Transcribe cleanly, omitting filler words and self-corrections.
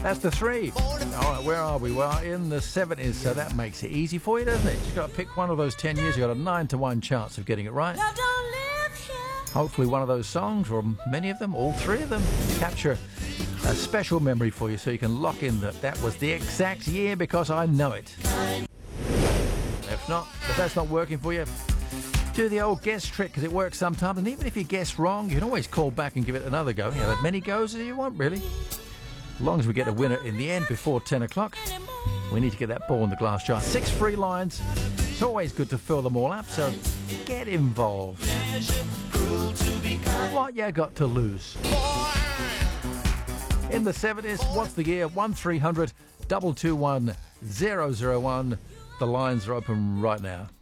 That's the 3. All right, where are we? Well, in the 70s, so that makes it easy for you, doesn't it? You've got to pick one of those 10 years. You've got a 9 to 1 chance of getting it right. Hopefully one of those songs, or many of them, all 3 of them, capture a special memory for you so you can lock in that was the exact year because I know it. If that's not working for you, do the old guess trick because it works sometimes. And even if you guess wrong, you can always call back and give it another go. You know, as many goes as you want, really. As long as we get a winner in the end before 10 o'clock, we need to get that ball in the glass jar. 6 free lines. It's always good to fill them all up, so get involved. What you got to lose? In the 70s, what's the year? 1300 221 001. The lines are open right now.